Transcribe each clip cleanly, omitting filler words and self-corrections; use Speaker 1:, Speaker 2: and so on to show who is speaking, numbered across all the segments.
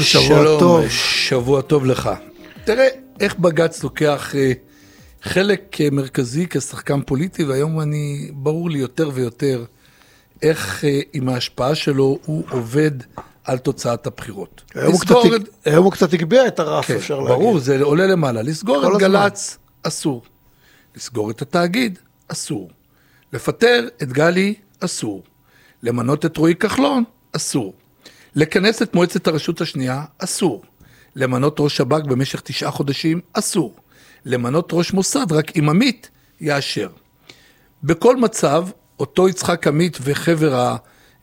Speaker 1: שלום, שבוע טוב לך. תראה איך בג"ץ לוקח חלק מרכזי כשחקן פוליטי, והיום ברור לי יותר ויותר איך עם ההשפעה שלו הוא עובד על תוצאת הבחירות.
Speaker 2: היום הוא קצת הגביע את הרף,
Speaker 1: כן,
Speaker 2: אפשר להגיד.
Speaker 1: ברור, זה עולה למעלה. לסגור את גל"צ אסור. לסגור את התאגיד אסור. לפטר את גלי אסור. למנות את רועי כחלון אסור. לכנס את מועצת הרשות השנייה אסור. למנות ראש שב"כ במשך 9 חודשים אסור. למנות ראש מוסד רק אם עמית יאשר. בכל מצב, אותו יצחק עמית וחבר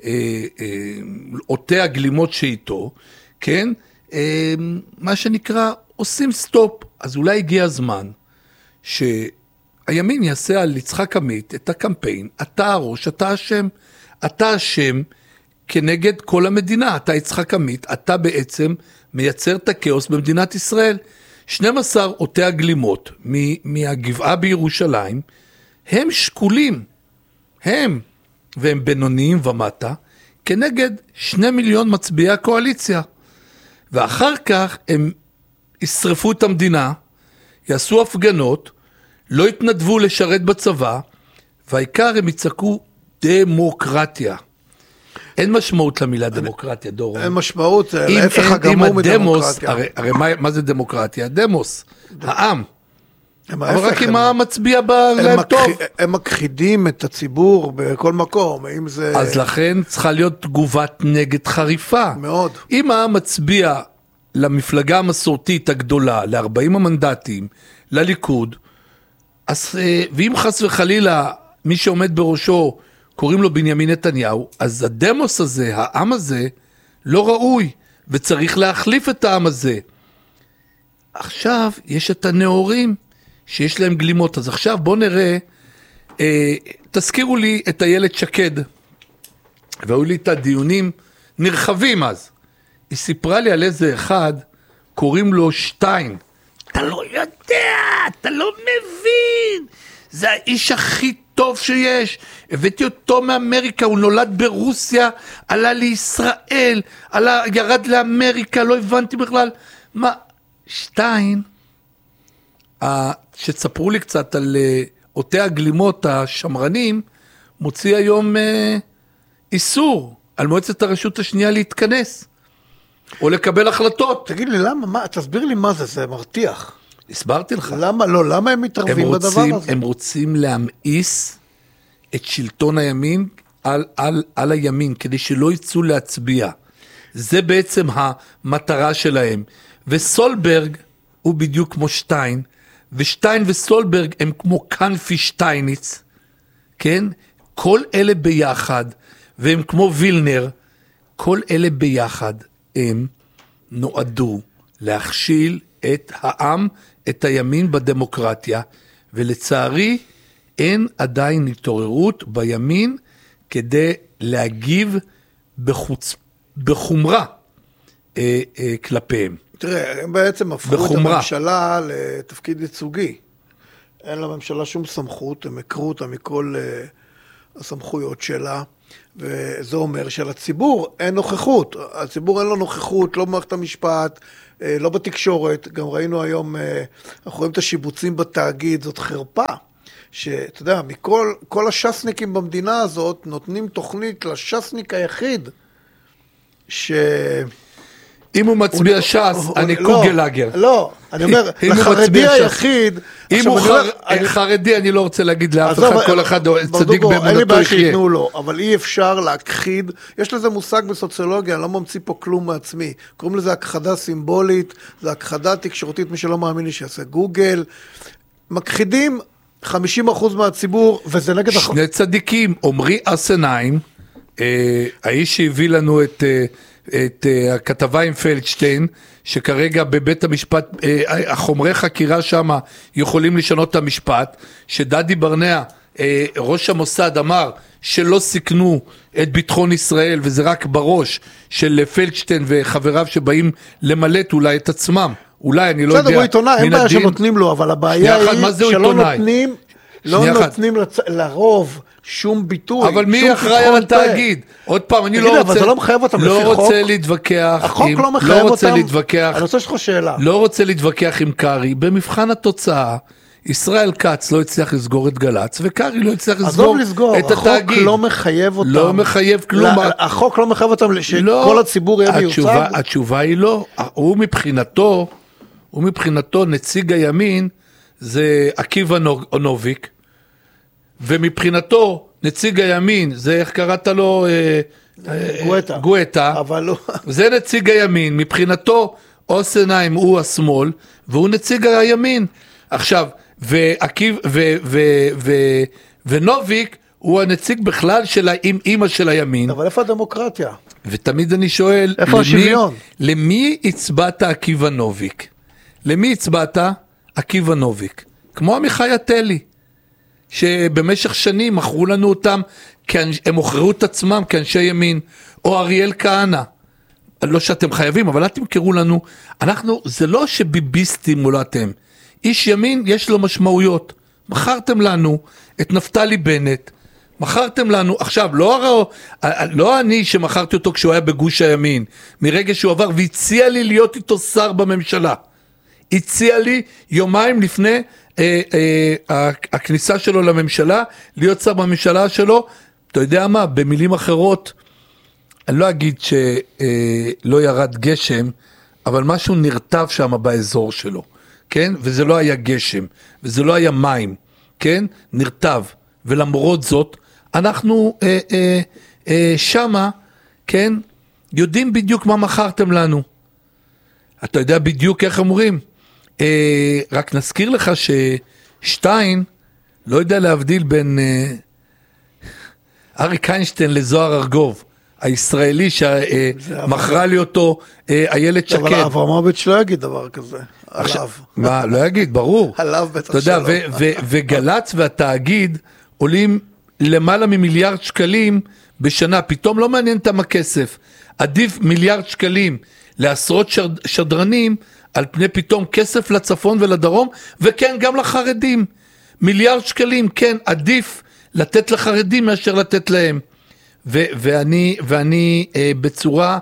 Speaker 1: עוטי הגלימות שאיתו, כן, מה שנקרא, עושים סטופ. אז אולי הגיע הזמן שהימין יעשה על יצחק עמית את הקמפיין, אתה הראש, אתה אשם, אתה אשם כנגד כל המדינה, אתה יצחק עמית, אתה בעצם מייצר את הכאוס במדינת ישראל. 12 עוטי הגלימות מהגבעה בירושלים, הם שקולים, והם בינוניים ומטה, כנגד 2 מיליון מצביעי הקואליציה. ואחר כך הם ישרפו את המדינה, יעשו הפגנות, לא יתנדבו לשרת בצבא, והעיקר הם יצעקו דמוקרטיה. אין משמעות למילה דמוקרטיה, דורון.
Speaker 2: אין משמעות, להפך הגמור מדמוקרטיה.
Speaker 1: הרי מה זה דמוקרטיה? דמוס, העם. אבל רק אם העם מצביע להם טוב.
Speaker 2: הם מכחידים את הציבור בכל מקום, אם זה...
Speaker 1: אז לכן צריכה להיות תגובת נגד חריפה.
Speaker 2: מאוד.
Speaker 1: אם העם מצביע למפלגה המסורתית הגדולה, ל-40 המנדטים, לליכוד, ואם חס וחלילה מי שעומד בראשו קוראים לו בנימין נתניהו, אז הדמוס הזה, העם הזה, לא ראוי, וצריך להחליף את העם הזה. עכשיו יש את הנאורים שיש להם גלימות, אז עכשיו בואו נראה, תזכירו לי את איילת שקד, והיו לי את הדיונים נרחבים אז. היא סיפרה לי על איזה אחד, קוראים לו שטיין. אתה לא יודע, אתה לא מבין, זה האיש הכי טוב שיש, הבאתי אותו מאמריקה, הוא נולד ברוסיה, עלה לישראל, ירד לאמריקה, לא הבנתי בכלל. מה, שטיין, שתספרו לי קצת על עוטי הגלימות השמרנים, מוציא היום איסור על מועצת הרשות השנייה להתכנס, או לקבל החלטות.
Speaker 2: תגיד לי, למה, תסביר לי מה זה, זה מרתיח.
Speaker 1: הסברתי לך.
Speaker 2: למה הם מתערבים בדבר הזה?
Speaker 1: הם רוצים להמאיס את שלטון הימין על הימין, כדי שלא יצאו להצביע. זה בעצם המטרה שלהם. וסולברג הוא בדיוק כמו שטיין, ושטיין וסולברג הם כמו קנפי שטייניץ, כן? כל אלה ביחד, והם כמו וילנר, כל אלה ביחד הם נועדו להכשיל את העם, את הימין בדמוקרטיה, ולצערי אין עדיין התעוררות בימין כדי להגיב בחומרה כלפיהם.
Speaker 2: תראה, הם בעצם הפכו את הממשלה לתפקיד ייצוגי. אין לממשלה שום סמכות, הם הקרו אותה מכל הסמכויות שלה, וזה אומר שלציבור אין נוכחות. הציבור אין לו נוכחות, לא במערכת המשפט, לא בתקשורת. גם ראינו היום, אנחנו רואים את השיבוצים בתאגיד, זאת חרפה. שאתה יודע, כל השסניקים במדינה הזאת נותנים תוכנית לשסניק היחיד,
Speaker 1: אם הוא מצביע ש"ס, אני קוגלאגר.
Speaker 2: לא, אני אומר, לחרדי היחיד...
Speaker 1: אם הוא חרדי, אני לא רוצה להגיד לאף אחד, כל אחד צדיק באמונתו
Speaker 2: אין לי בעיה
Speaker 1: יחיה.
Speaker 2: שיתנו לו, אבל אי אפשר להכחיד, יש לזה מושג בסוציולוגיה, אני לא ממציא פה כלום מעצמי, קוראים לזה הכחדה סימבולית, זה הכחדה תקשורתית, מי שלא מאמין לי שיעשה גוגל, מכחידים 50% מהציבור, וזה נגד...
Speaker 1: שני צדיקים, עומרי אסנהיים, האיש שהביא לנו את הכתבה עם פלדשטיין, שכרגע בבית המשפט, החומרי חקירה שם יכולים לשנות את המשפט, שדדי ברנע, ראש המוסד, אמר שלא סיכנו את ביטחון ישראל, וזה רק בראש של פלדשטיין וחבריו שבאים למלט אולי את עצמם. אולי, אני לא יודע.
Speaker 2: בסדר, הוא עיתונאי, אין בעיה שנותנים לו, אבל הבעיה היא שלא נותנים לא נותנים לרוב שום ביטוי.
Speaker 1: אבל מי אחראי על התאגיד? עוד פעם, אני לא רוצה...
Speaker 2: אבל זה לא מחייב אותם לפי חוק.
Speaker 1: לא רוצה להתווכח.
Speaker 2: החוק לא מחייב אותם.
Speaker 1: אני
Speaker 2: רוצה שלך שאלה.
Speaker 1: לא רוצה להתווכח עם קרי. במבחן התוצאה, ישראל כץ לא הצליח לסגור את גלץ, וקרי לא הצליח לסגור את התאגיד.
Speaker 2: החוק לא מחייב אותם.
Speaker 1: לא מחייב כלום.
Speaker 2: החוק לא מחייב אותם שכל הציבור יהיה מיוצג?
Speaker 1: התשובה היא לא. הוא מבחינתו נציג הימין זה עקיבא נוביק, ומבחינתו נציג הימין זה איך קראת לו? גואטה.
Speaker 2: אבל לא.
Speaker 1: זה נציג הימין. מבחינתו אוסנהיים הוא השמאל, והוא נציג הימין. עכשיו, ונוביק הוא הנציג בכלל של האמא של הימין.
Speaker 2: אבל איפה הדמוקרטיה?
Speaker 1: ותמיד אני שואל,
Speaker 2: איפה השוויון?
Speaker 1: למי הצבעת עקיבא נוביק? למי הצבעת עקיבא נוביק? כמו עמיחי עטלי, שבמשך שנים מכרו לנו אותם, הם מוכרו את עצמם כאנשי ימין, או אריאל כהנא. לא שאתם חייבים, אבל אל תמכרו לנו. זה לא שביביסטים מול אתם. איש ימין יש לו משמעויות. מכרתם לנו את נפתלי בנט, מכרתם לנו, עכשיו, לא אני שמכרתי אותו כשהוא היה בגוש הימין, מרגע שהוא עבר והציע לי להיות איתו שר בממשלה. הציע לי יומיים לפני הכניסה שלו לממשלה, להיות שר בממשלה שלו. אתה יודע מה, במילים אחרות, אני לא אגיד שלא ירד גשם, אבל משהו נרטב שם באזור שלו, כן? וזה לא היה גשם, וזה לא היה מים, כן? נרטב, ולמרות זאת, אנחנו שמה, כן? יודעים בדיוק מה מכרתם לנו. אתה יודע בדיוק איך אומרים? רק נזכיר לך ששטיין לא יודע להבדיל בין אריק איינשטיין לזוהר ארגוב, הישראלי שמכרה לי אותו איילת שקד.
Speaker 2: אבל אברמוביץ' לא יגיד דבר כזה, עליו.
Speaker 1: מה, לא יגיד, ברור.
Speaker 2: עליו בטח
Speaker 1: שלא. אתה יודע, וגלץ והתאגיד עולים למעלה ממיליארד שקלים בשנה, פתאום לא מעניין אותם הכסף. עדיף מיליארד שקלים לעשרות שדרנים, על פני פתאום כסף לצפון ולדרום, וכן גם לחרדים. מיליארד שקלים, כן, עדיף לתת לחרדים מאשר לתת להם. ואני בצורה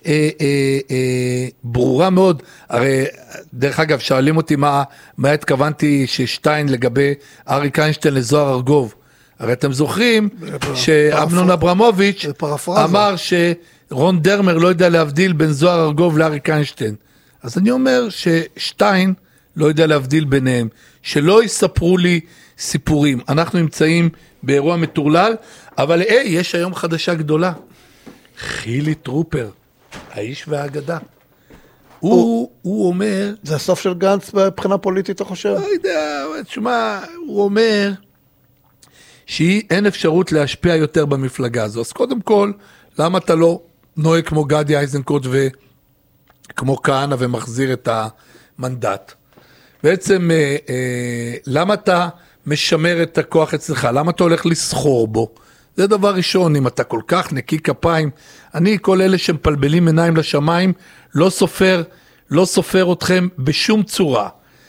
Speaker 1: ברורה מאוד, הרי דרך אגב שואלים אותי מה התכוונתי ששטיין לגבי אריק איינשטיין לזוהר ארגוב. הרי אתם זוכרים שאמנון אברמוביץ' אמר שרון דרמר לא יודע להבדיל בין זוהר ארגוב לאריק איינשטיין. אז אני אומר ששטיין לא יודע להבדיל ביניהם, שלא יספרו לי סיפורים. אנחנו נמצאים באירוע מטורלל, אבל יש היום חדשה גדולה. חילי טרופר, האיש והאגדה. הוא אומר...
Speaker 2: זה הסוף של גנץ בבחינה פוליטית, אתה חושב?
Speaker 1: לא יודע, תשמע, הוא אומר שאין אפשרות להשפיע יותר במפלגה הזו. אז קודם כל, למה אתה לא נוהג כמו גדי איזנקוט וכמו כהנא ומחזיר את המנדט? בעצם, למה אתה משמר את הכוח אצלך? למה אתה הולך לסחור בו? זה דבר ראשון, אם אתה כל כך נקי כפיים, אני כל אלה שמפלבלים עיניים לשמיים, לא סופר אתכם בשום צורה.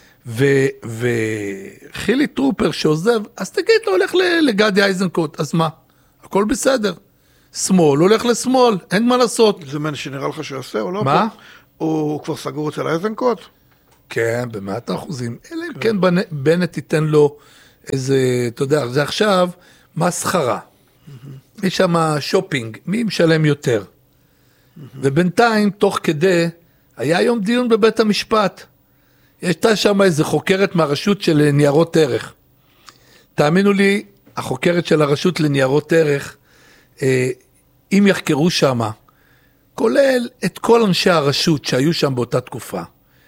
Speaker 1: וחילי טרופר שעוזב, אז תגיד, לא הולך לגדי איזנקוט, אז מה? הכל בסדר. שמאל, הולך לשמאל, אין מה לעשות.
Speaker 2: זה מה שנראה לך שיעשה או לא?
Speaker 1: מה?
Speaker 2: הוא כבר סגור אצל איזנקוט?
Speaker 1: כן, ב100%. אלא אם כן בנט תיתן לו איזה, אתה יודע, זה עכשיו מסחרה. יש שם שופינג, מי משלם יותר? ובינתיים, תוך כדי, היה היום דיון בבית המשפט. הייתה שם איזה חוקרת מהרשות של ניירות ערך. תאמינו לי, החוקרת של הרשות לניירות ערך, אם יחקרו שם, כולל את כל אנשי הרשות שהיו שם באותה תקופה,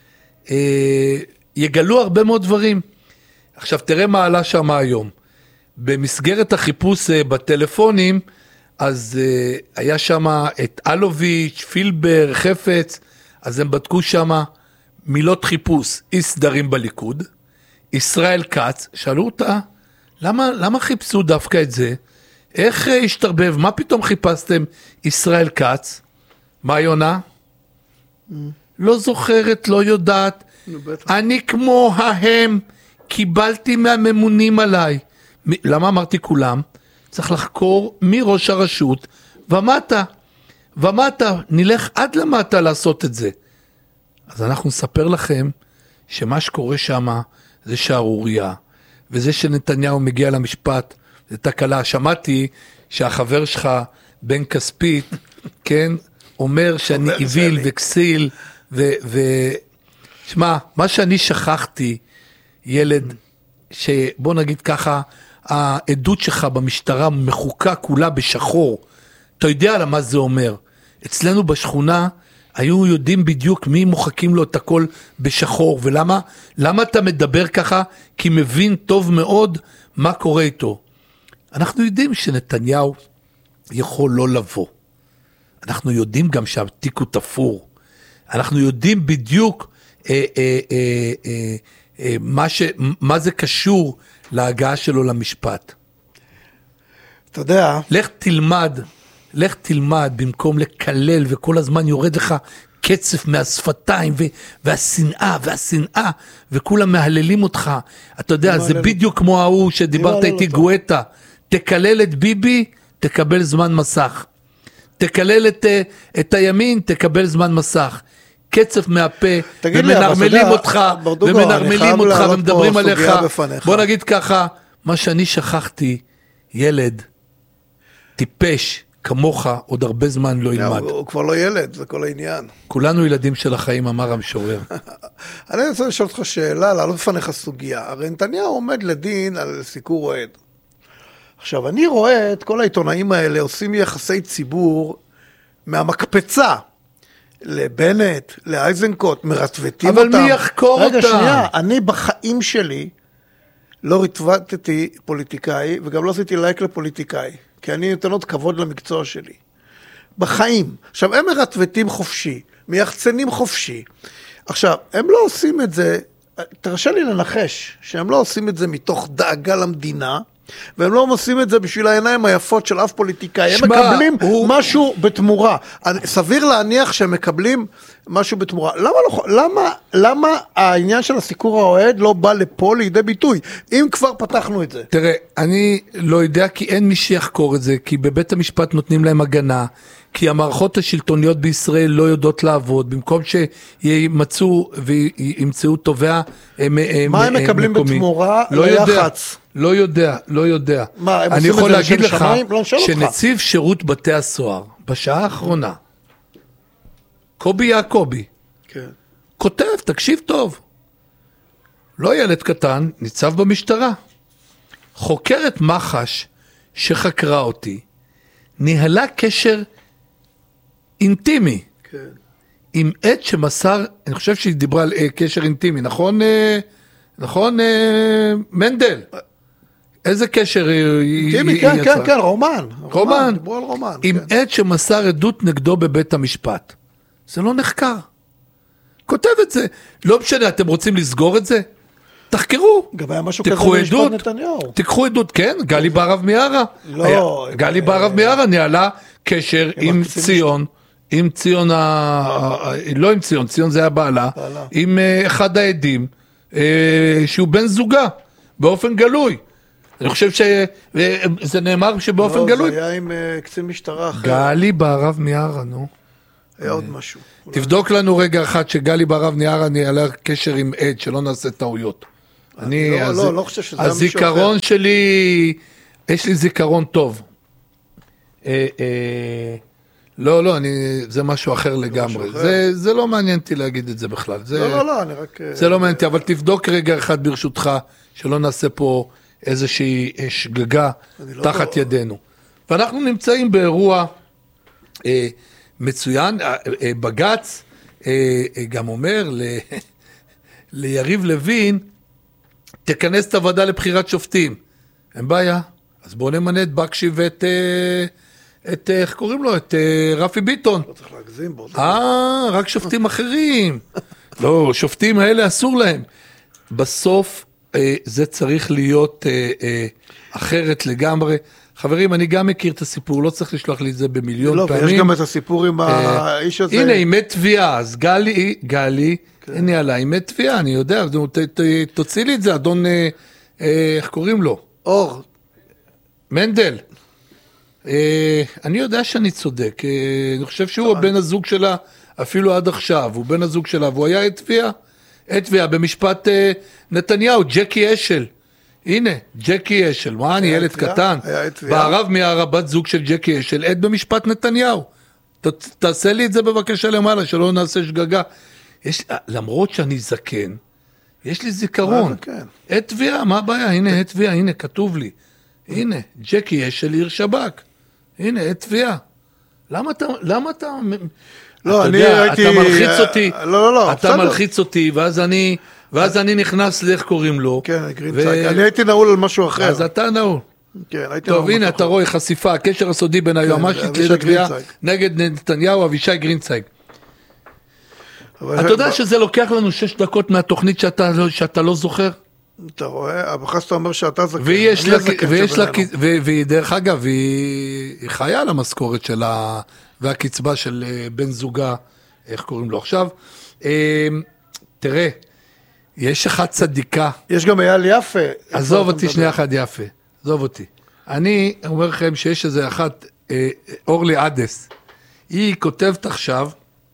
Speaker 1: יגלו הרבה מאוד דברים. עכשיו תראה מה עלה שם היום. במסגרת החיפוש בטלפונים, אז היה שם את אלוביץ', פילבר, חפץ, אז הם בדקו שם מילות חיפוש, אי סדרים בליכוד, ישראל כץ, שאלו אותה, למה חיפשו דווקא את זה? איך השתרבב? מה פתאום חיפשתם ישראל כץ? מה יונה? לא זוכרת, לא יודעת. אני כמו ההם, קיבלתי מהממונים עליי. למה אמרתי כולם? צריך לחקור מראש הרשות ומטה, נלך עד למטה לעשות את זה. אז אנחנו נספר לכם שמה שקורה שם זה שערוריה, וזה שנתניהו מגיע למשפט, זה תקלה. שמעתי שהחבר שלך, בן כספית, כן, אומר שאני איביל וכסיל, שמע, מה שאני שכחתי, ילד, שבוא נגיד ככה, העדות שלך במשטרה מחוקה כולה בשחור, אתה יודע על מה זה אומר. אצלנו בשכונה היו יודעים בדיוק מי מוחקים לו את הכל בשחור, ולמה? למה אתה מדבר ככה? כי מבין טוב מאוד מה קורה איתו. אנחנו יודעים שנתניהו יכול לא לבוא. אנחנו יודעים גם שהתיק הוא תפור. אנחנו יודעים בדיוק מה זה קשור להגעה שלו למשפט.
Speaker 2: אתה יודע...
Speaker 1: לך תלמד במקום לקלל וכל הזמן יורד לך קצף מהשפתיים והשנאה וכולם מהללים אותך. אתה יודע, זה בדיוק כמו ההוא שדיברת איתי גואטה. תקלל את ביבי, תקבל זמן מסך. תקלל את הימין, תקבל זמן מסך. קצף מהפה, ומנרמלים אותך, ומדברים עליך. בוא נגיד ככה, מה שאני שכחתי, ילד, טיפש, כמוך, עוד הרבה זמן לא ילמד.
Speaker 2: הוא כבר לא ילד, זה כל העניין.
Speaker 1: כולנו ילדים של החיים, אמר המשורר.
Speaker 2: אני רוצה לשאול אותך שאלה, לעלות בפניך סוגיה. הרי נתניהו עומד לדין על סיקור אוהד. עכשיו, אני רואה את כל העיתונאים האלה עושים יחסי ציבור מהמקפצה לבנט, לאייזנקוט, מרטבטים אותם.
Speaker 1: אבל מי יחקור אותם?
Speaker 2: רגע, שנייה, אני בחיים שלי לא רטבטתי פוליטיקאי, וגם לא עשיתי לייק לפוליטיקאי, כי אני נותן עוד כבוד למקצוע שלי. בחיים. עכשיו, הם מרטבטים חופשי, מייחצנים חופשי. עכשיו, הם לא עושים את זה, תרשה לי לנחש, שהם לא עושים את זה מתוך דאגה למדינה, והם לא עושים את זה בשביל העיניים היפות של אף פוליטיקאי, הם מקבלים משהו בתמורה. סביר להניח שהם מקבלים משהו בתמורה. למה העניין של הסיקור האוהד לא בא לפה לידי ביטוי, אם כבר פתחנו את זה?
Speaker 1: תראה, אני לא יודע כי אין מי שיחקור את זה, כי בבית המשפט נותנים להם הגנה, כי המערכות השלטוניות בישראל לא יודעות לעבוד, במקום שימצאו וימצאו תובע מקומי.
Speaker 2: מה הם מקבלים בתמורה ליח"צ?
Speaker 1: לא יודע.
Speaker 2: מה, הם
Speaker 1: אני
Speaker 2: עושים
Speaker 1: יכול
Speaker 2: את זה
Speaker 1: להגיד
Speaker 2: לשם
Speaker 1: לך
Speaker 2: שמיים? לא נשאל אותך.
Speaker 1: שנציב שירות בתי הסוהר, בשעה האחרונה, קובי יעקובי,
Speaker 2: כן.
Speaker 1: כותב, תקשיב טוב, לא ילד קטן, ניצב במשטרה, חוקרת מח"ש שחקרה אותי, ניהלה קשר אינטימי,
Speaker 2: כן.
Speaker 1: עם עד שמסר, אני חושב שהיא דיברה על קשר אינטימי, נכון מנדל? איזה קשר
Speaker 2: אינטימי, כן, רומן. דיברו על רומן.
Speaker 1: עם עד שמסר עדות נגדו בבית המשפט. זה לא נחקר. כותב את זה. לא משנה, אתם רוצים לסגור את זה? תחקרו.
Speaker 2: גם היה משהו כזה במשפט נתניהו.
Speaker 1: תיקחו עדות, כן, גלי בהרב מיארה.
Speaker 2: לא.
Speaker 1: גלי בהרב מיארה ניהלה קשר עם ציון. עם ציון, לא עם ציון, ציון זה היה בעלה. עם אחד העדים, שהוא בן זוגה, באופן גלוי. אני חושב שזה נאמר שבאופן גלוי.
Speaker 2: לא, זה היה עם קצין משטרה אחר.
Speaker 1: גלי בהרב מיארה, נו.
Speaker 2: היה עוד משהו.
Speaker 1: תבדוק לנו רגע אחד שגלי בהרב מיארה ניהלה קשר עם עד, שלא נעשה טעויות.
Speaker 2: לא חושב שזה היה מישהו אחר.
Speaker 1: הזיכרון שלי, יש לי זיכרון טוב. לא, זה משהו אחר לגמרי. זה לא מעניין אותי להגיד את זה בכלל.
Speaker 2: לא, אני רק...
Speaker 1: זה לא מעניין אותי, אבל תבדוק רגע אחד ברשותך, שלא נעשה פה איזושהי שגגה תחת ידינו. ואנחנו נמצאים באירוע מצוין. בג"ץ גם אומר ליריב לוין, תכנס את הוועדה לבחירת שופטים. אין בעיה. אז בואו נמנה את בקשי ואת איך קוראים לו? את רפי ביטון.
Speaker 2: לא צריך להגזים בו.
Speaker 1: רק שופטים אחרים. לא, שופטים האלה אסור להם. בסוף זה צריך להיות אחרת לגמרי. חברים, אני גם מכיר את הסיפור, לא צריך לשלוח לי את זה במיליון פעמים.
Speaker 2: לא, ויש גם את הסיפור עם האיש הזה.
Speaker 1: הנה, אימי תביעה, אז גלי, הנה עלה, אימי תביעה, אני יודע, תוציא לי את זה, אדון, איך קוראים לו?
Speaker 2: אור.
Speaker 1: מנדל. אני יודע שאני צודק, אני חושב שהוא הבן הזוג שלה, אפילו עד עכשיו, הוא בן הזוג שלה, והוא היה את תביעה במשפט נתניהו, ג'קי אשל. הנה, ג'קי אשל, מה אני ילד קטן? בערב מיערה בת זוג של ג'קי אשל, עד במשפט נתניהו. תעשה לי את זה בבקשה למעלה, שלא נעשה שגגה. למרות שאני זקן, יש לי זיכרון. עד תביעה, מה הבעיה? הנה, עד תביעה, הנה, כתוב לי. הנה, ג'קי אשל עיר שב"כ. הנה, עד תביעה. למה אתה...
Speaker 2: לא, אני ראיתי...
Speaker 1: אתה מלחיץ אותי.
Speaker 2: לא,
Speaker 1: אתה מלחיץ אותי, ואז אני נכנס לאיך קוראים לו.
Speaker 2: כן, גרינצייג. אני הייתי נעול על משהו אחר.
Speaker 1: אז אתה נעול.
Speaker 2: כן, הייתי נעול.
Speaker 1: טוב, הנה, אתה רואה חשיפה, הקשר הסודי בין היועמ"שית ליד התביעה נגד נתניהו, אבישי גרינצייג. אתה יודע שזה לוקח לנו 6 דקות מהתוכנית שאתה לא זוכר?
Speaker 2: אתה רואה, אבל אתה אומר שאתה זקן.
Speaker 1: ודרך אגב, היא חיה על המשכורת שלה, והקצבה של בן זוגה, איך קוראים לו עכשיו. תראה, יש אחד צדיקה.
Speaker 2: יש גם אייל יפה.
Speaker 1: עזוב אותי שנייה אחד יפה, עזוב אותי. אני אומר לכם שיש איזה אחת, אורלי עדס, היא כותבת עכשיו,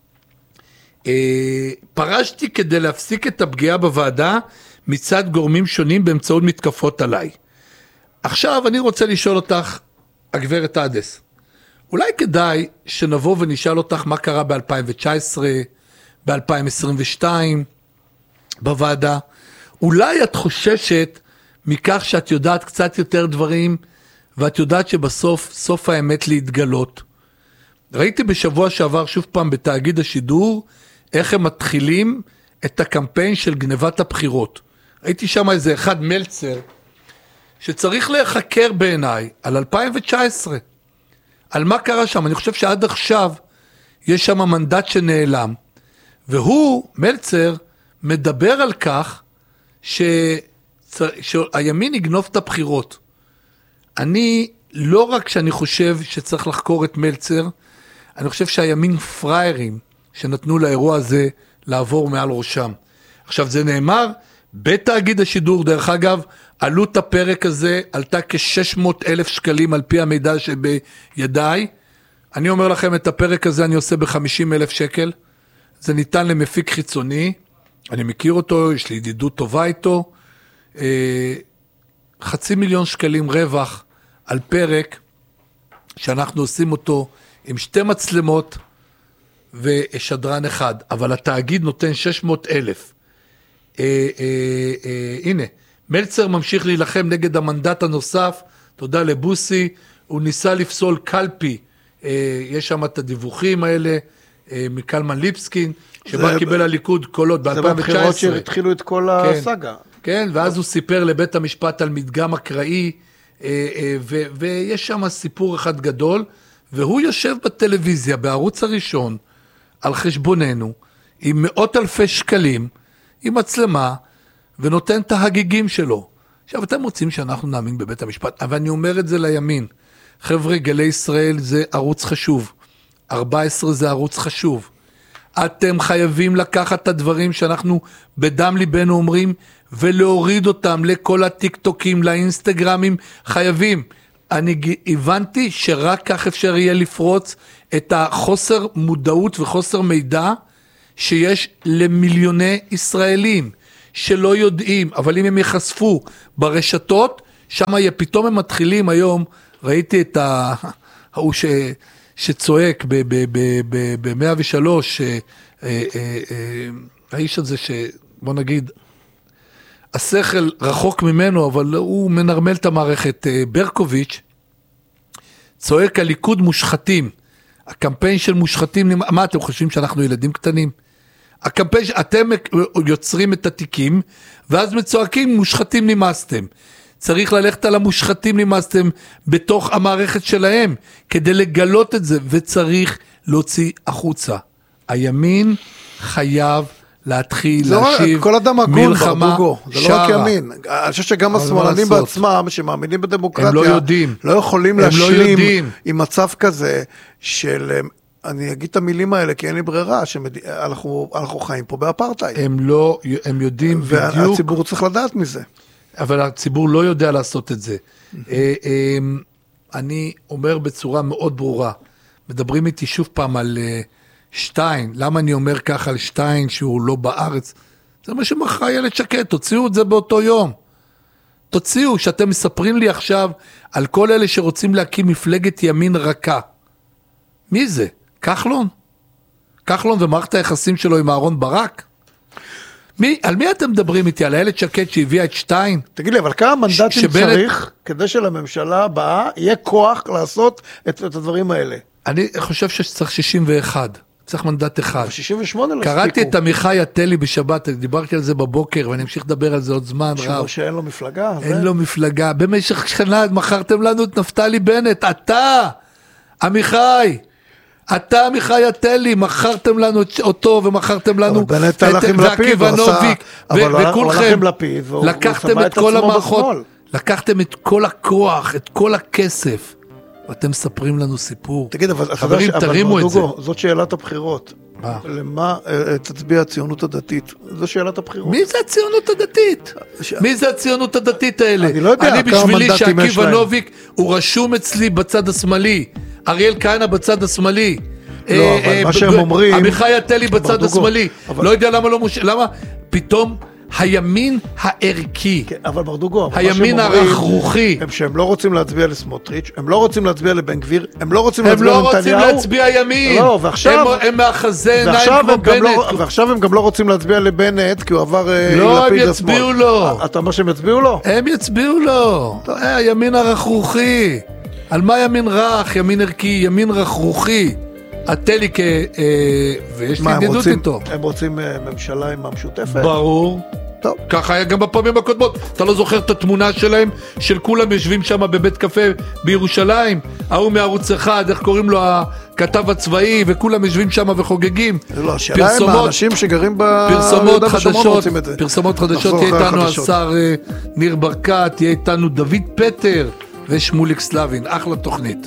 Speaker 1: פרשתי כדי להפסיק את הפגיעה בוועדה, מצד גורמים שונים באמצעות מתקפות עליי. עכשיו אני רוצה לשאול אותך, הגברת עדס, אולי כדאי שנבוא ונשאל אותך מה קרה ב-2019, ב-2022, בוועדה. אולי את חוששת מכך שאת יודעת קצת יותר דברים, ואת יודעת שבסוף, סוף האמת להתגלות. ראיתי בשבוע שעבר שוב פעם בתאגיד השידור, איך הם מתחילים את הקמפיין של גנבת הבחירות. ראיתי שם איזה אחד מלצר, שצריך להיחקר בעיניי על 2019, על מה קרה שם. אני חושב שעד עכשיו יש שם מנדט שנעלם, והוא, מלצר, מדבר על כך שהימין יגנוב את הבחירות. אני, לא רק שאני חושב שצריך לחקור את מלצר, אני חושב שהימין פריירים שנתנו לאירוע הזה לעבור מעל ראשם. עכשיו זה נאמר, בתאגיד השידור, דרך אגב, עלות הפרק הזה עלתה כ-600,000 שקלים על פי המידע שבידיי. אני אומר לכם, את הפרק הזה אני עושה ב-50,000 שקל. זה ניתן למפיק חיצוני, אני מכיר אותו, יש לי ידידות טובה איתו. 500,000 שקלים רווח על פרק, שאנחנו עושים אותו עם 2 מצלמות ושדרן אחד, אבל התאגיד נותן 600,000. הנה, מלצר ממשיך להילחם נגד המנדט הנוסף, תודה לבוסי, הוא ניסה לפסול קלפי, יש שם את הדיווחים האלה, מקלמן ליבסקין, שבה קיבל הליכוד קולות ב-2019.
Speaker 2: זה בבחירות שהתחילו את כל הסגה.
Speaker 1: כן, ואז הוא סיפר לבית המשפט על מדגם אקראי, ויש שם סיפור אחד גדול, והוא יושב בטלוויזיה, בערוץ הראשון, על חשבוננו, עם 100,000 שקלים, עם מצלמה, ונותן את ההגיגים שלו. עכשיו, אתם רוצים שאנחנו נאמין בבית המשפט, אבל אני אומר את זה לימין. חבר'ה, גלי ישראל זה ערוץ חשוב. 14 זה ערוץ חשוב. אתם חייבים לקחת את הדברים שאנחנו בדם ליבנו אומרים, ולהוריד אותם לכל הטיק-טוקים, לאינסטגרמים, חייבים. אני הבנתי שרק כך אפשר יהיה לפרוץ את החוסר מודעות וחוסר מידע שיש למיליוני ישראלים שלא יודעים, אבל אם הם יחשפו ברשתות, שם פתאום הם מתחילים היום, ראיתי את ההוא שצועק ב-103, האיש הזה שבוא נגיד, השכל רחוק ממנו, אבל הוא מנרמל את המערכת, ברקוביץ', צועק הליכוד מושחתים, הקמפיין של מושחתים, מה אתם חושבים שאנחנו ילדים קטנים? הקמפיין, אתם יוצרים את התיקים, ואז מצועקים מושחתים נמאסתם. צריך ללכת על המושחתים נמאסתם בתוך המערכת שלהם, כדי לגלות את זה, וצריך להוציא החוצה. הימין חייב להתחיל, להשיב
Speaker 2: כל אדם הגון,
Speaker 1: מלחמה
Speaker 2: ברדוגו, זה לא רק ימין. אני חושב שגם השמאלנים בעצמם, שמאמינים בדמוקרטיה,
Speaker 1: הם לא יודעים.
Speaker 2: לא יכולים להשלים עם מצב כזה של, אני אגיד את המילים האלה, כי אין לי ברירה, שאנחנו חיים פה באפרטהייד.
Speaker 1: הם יודעים בדיוק.
Speaker 2: והציבור צריך לדעת מזה.
Speaker 1: אבל הציבור לא יודע לעשות את זה. אני אומר בצורה מאוד ברורה, מדברים איתי שוב פעם על שטיין, למה אני אומר ככה על שטיין שהוא לא בארץ? זה מה שמחר ילד שקט, תוציאו את זה באותו יום. תוציאו, שאתם מספרים לי עכשיו על כל אלה שרוצים להקים מפלגת ימין רכה. מי זה? כחלון? כחלון ומערכת היחסים שלו עם אהרון ברק? על מי אתם מדברים איתי? על הילד שקט שהביאה את שטיין?
Speaker 2: תגיד לי, אבל כמה מנדטים צריך כדי שלממשלה הבאה יהיה כוח לעשות את הדברים האלה?
Speaker 1: אני חושב שצריך 61. צריך מנדט אחד.
Speaker 2: 68 לא
Speaker 1: קראתי את עמיחי הטלי בשבת, דיברתי על זה בבוקר, ואני אמשיך לדבר על זה עוד זמן רב.
Speaker 2: שאין לו מפלגה?
Speaker 1: אין לו מפלגה. במשך שנה מכרתם לנו את נפתלי בנט. אתה, עמיחי, עמיחי הטלי, מכרתם לנו אותו, ומכרתם לנו
Speaker 2: את עקיבא נוביק,
Speaker 1: וכולכם. לקחתם את כל המערכות, לקחתם את כל הכוח, את כל הכסף. ואתם מספרים לנו סיפור.
Speaker 2: תגיד, אבל
Speaker 1: חברים, תרימו את זה.
Speaker 2: זאת שאלת הבחירות. למה תצביע הציונות הדתית? זו שאלת הבחירות.
Speaker 1: מי זה הציונות הדתית? מי זה הציונות הדתית האלה?
Speaker 2: אני לא יודע כמה מנדטים יש להם.
Speaker 1: שעקיבא נוביק הוא רשום אצלי בצד השמאלי. אריאל כהנא בצד השמאלי.
Speaker 2: לא, אבל מה שהם אומרים...
Speaker 1: עמיחי הטלי בצד השמאלי. לא יודע למה לא מושל... למה? פתאום... הימין הערכי,
Speaker 2: אבל ברדוגו,
Speaker 1: הימין הרכרוכי,
Speaker 2: שהם לא רוצים להצביע לסמוטריץ', הם לא רוצים להצביע לבן גביר, הם לא רוצים להצביע לנתניהו,
Speaker 1: הם לא רוצים להצביע ימין, הם מאחזי עיניים כמו בנט,
Speaker 2: ועכשיו הם גם לא רוצים להצביע לבנט, כי הוא עבר
Speaker 1: לא, הם יצביעו לו.
Speaker 2: אתה אומר שהם יצביעו לו?
Speaker 1: הם יצביעו לו, הימין הרכרוכי, על מה ימין רך, ימין ערכי, ימין רכרוכי, הטלי ויש לי ידידות איתו.
Speaker 2: הם רוצים ממשלה עם המשותפת?
Speaker 1: ברור. טוב. ככה היה גם בפעמים הקודמות. אתה לא זוכר את התמונה שלהם, של כולם יושבים שם בבית קפה בירושלים, ההוא מערוץ אחד, איך קוראים לו הכתב הצבאי, וכולם יושבים שם וחוגגים.
Speaker 2: לא, השאלה הם האנשים שגרים ביהודה ושומרון רוצים את זה.
Speaker 1: פרסומות חדשות, תהיה איתנו השר ניר ברקת, תהיה איתנו דוד פטר ושמוליק סלבין. אחלה תוכנית.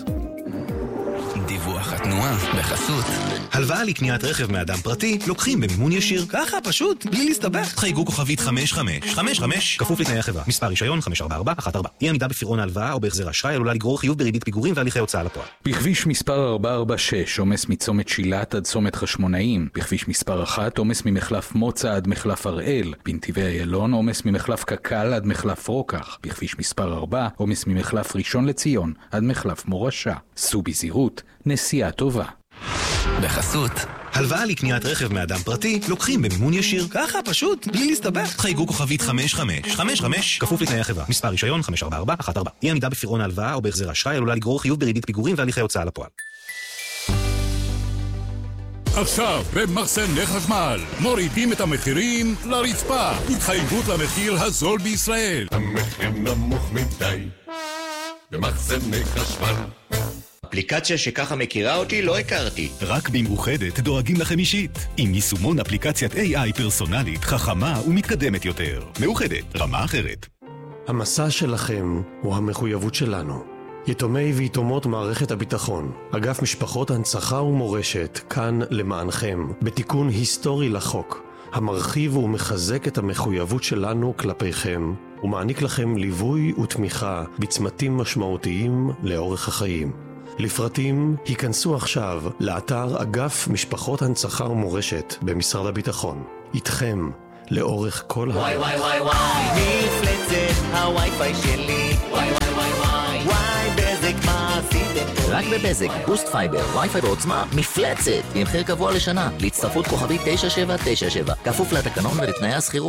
Speaker 3: דיווח התנועה בחסות. הלוואה לקניית רכב מאדם פרטי לוקחים במימון ישיר. ככה, פשוט, בלי להסתבך. חייגו כוכבית 5555, כפוף לתנאי החברה. מספר רישיון 54414. אי עמידה בפירעון ההלוואה או בהחזר אשראי עלולה לגרור חיוב בריבית פיגורים והליכי הוצאה לפועל.
Speaker 4: בכביש מספר 446, עומס מצומת שילת עד צומת חשמונאים. בכביש מספר 1, עומס ממחלף מוצא עד מחלף הראל. בנתיבי איילון, עומס ממחלף קקל עד מחלף רוקח. בכביש מספר 4, עומס ממחלף ראשון לציון עד מחלף מורשה. סעו בזהירות, נסיעה טובה.
Speaker 3: בחסות. הלוואה לקניית רכב מאדם פרטי לוקחים במימון ישיר. ככה, פשוט, בלי להסתבך. חייגו כוכבית 5555, כפוף לתנאי החברה. מספר רישיון 54414. אי עמידה בפירעון ההלוואה או בהחזר אשראי עלולה לגרור חיוב בריבית פיגורים והליכי הוצאה לפועל.
Speaker 5: עכשיו במחסני חשמל מורידים את המחירים לרצפה. התחייבות למחיר הזול בישראל.
Speaker 6: המחיר נמוך מדי במחסני חשמל.
Speaker 7: אפליקציה שככה מכירה אותי לא הכרתי.
Speaker 8: רק במאוחדת דואגים לכם אישית. עם יישומון אפליקציית AI פרסונלית, חכמה ומתקדמת יותר. מאוחדת, רמה אחרת.
Speaker 9: המסע שלכם הוא המחויבות שלנו. יתומי ויתומות מערכת הביטחון, אגף משפחות הנצחה ומורשת, כאן למענכם, בתיקון היסטורי לחוק, המרחיב ומחזק את המחויבות שלנו כלפיכם, ומעניק לכם ליווי ותמיכה בצמתים משמעותיים לאורך החיים. לפרטים, היכנסו עכשיו לאתר אגף משפחות הנצחה ומורשת במשרד הביטחון. איתכם, לאורך כל
Speaker 10: וואי וואי וואי וואי, מפלצת הווי-פיי שלי. וואי וואי וואי וואי, וואי בזק מה עשיתם?
Speaker 11: רק בבזק, בוסט פייבר, וי-פיי בעוצמה, מפלצת, עם מחיר קבוע לשנה, להצטרפות כוכבית 9797, כפוף לתקנון ולתנאי הסחירות.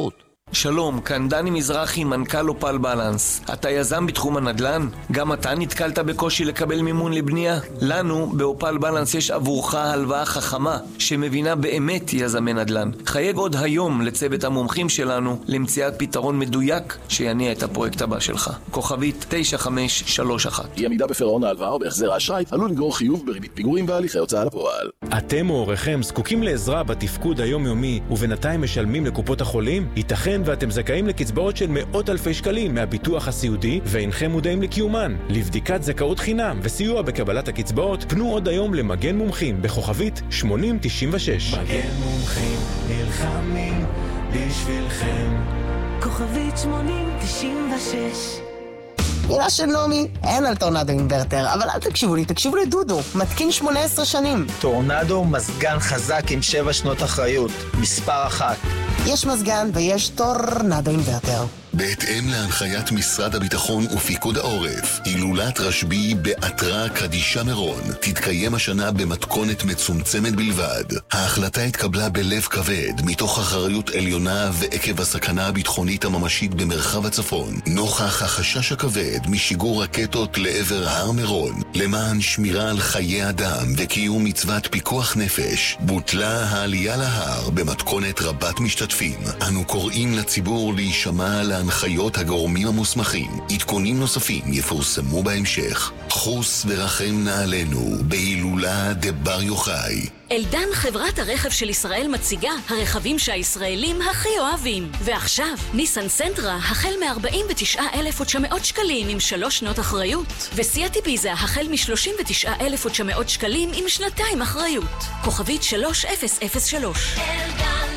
Speaker 12: שלום, כאן דני מזרחי, מנכ"ל אופל בלנס. אתה יזם בתחום הנדל"ן? גם אתה נתקלת בקושי לקבל מימון לבנייה? לנו, באופל בלנס, יש עבורך הלוואה חכמה, שמבינה באמת יזמי נדל"ן. חייג עוד היום לצוות המומחים שלנו, למציאת פתרון מדויק שיניע את הפרויקט הבא שלך. כוכבית 9531.
Speaker 13: אי עמידה בפירעון ההלוואה או בהחזר האשראי עלול לגרור חיוב בריבית פיגורים והליכי הוצאה לפועל.
Speaker 14: אתם או הוריכם זקוקים לעזרה בתפקוד היומיומי ובינתיים משלמים לקופות החולים? ייתכן ואתם זכאים לקצבאות של מאות אלפי שקלים מהביטוח הסיעודי ואינכם מודעים לקיומן. לבדיקת זכאות חינם וסיוע בקבלת הקצבאות פנו עוד היום למגן מומחים בכוכבית 8096.
Speaker 10: מגן מומחים נלחמים בשבילכם. כוכבית 8096.
Speaker 15: מילה של נומי, אין על טורנדו אינברטר, אבל אל תקשיבו לי, תקשיבו לדודו, מתקין 18 שנים.
Speaker 16: טורנדו מזגן חזק עם 7 שנות אחריות, מספר 1.
Speaker 15: יש מזגן ויש טורנדו אינברטר.
Speaker 17: בהתאם להנחיית משרד הביטחון ופיקוד העורף, הילולת רשב"י בעטרה קדישה מירון תתקיים השנה במתכונת מצומצמת בלבד. ההחלטה התקבלה בלב כבד מתוך אחריות עליונה ועקב הסכנה הביטחונית הממשית במרחב הצפון, נוכח החשש הכבד משיגור רקטות לעבר הר מירון. למען שמירה על חיי אדם וקיום מצוות פיקוח נפש, בוטלה העלייה להר במתכונת רבת משתתפים. אנו קוראים לציבור להישמע להנחיות הגורמים המוסמכים. עדכונים נוספים יפורסמו בהמשך. חוס ורחם נעלינו בהילולה דבר יוחאי.
Speaker 18: אלדן, חברת הרכב של ישראל, מציגה הרכבים שהישראלים הכי אוהבים. ועכשיו, ניסן סנטרה החל מ-49,900 שקלים עם 3 שנות אחריות, וסיאט איביזה החל מ-39,900 שקלים עם 2 אחריות. כוכבית 3003.
Speaker 10: אלדן,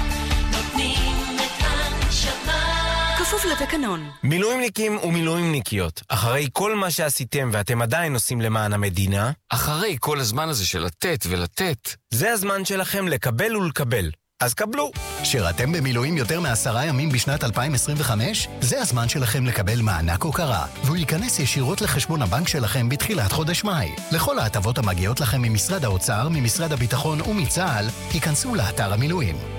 Speaker 10: נותנים את הנשמה.
Speaker 18: כפוף לתקנון.
Speaker 19: מילואימניקים ומילואימניקיות, אחרי כל מה שעשיתם ואתם עדיין עושים למען המדינה,
Speaker 20: אחרי כל הזמן הזה של לתת ולתת,
Speaker 19: זה הזמן שלכם לקבל ולקבל. אז קבלו.
Speaker 21: שירתם במילואים יותר מ10 ימים בשנת 2025? זה הזמן שלכם לקבל מענק הוקרה, והוא ייכנס ישירות לחשבון הבנק שלכם בתחילת חודש מאי. לכל ההטבות המגיעות לכם ממשרד האוצר, ממשרד הביטחון ומצה"ל, היכנסו לאתר המילואים.